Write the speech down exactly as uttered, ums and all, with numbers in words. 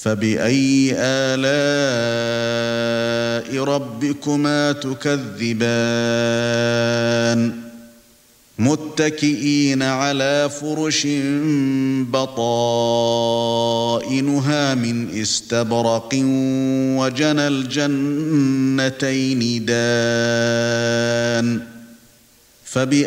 فَبِأَيِّ آلَاءِ رَبِّكُمَا تُكَذِّبَانِ مُتَّكِئِينَ عَلَى فُرُشٍ بَطَائِنُهَا مِنْ إِسْتَبْرَقٍ وَجَنَى الْجَنَّتَيْنِ دَانٍ